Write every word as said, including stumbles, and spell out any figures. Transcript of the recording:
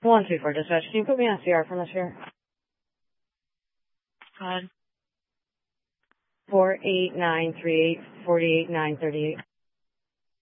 One two four dispatch. Can you put me on C R from this here? Go ahead. Four eight nine three eight forty eight nine thirty eight.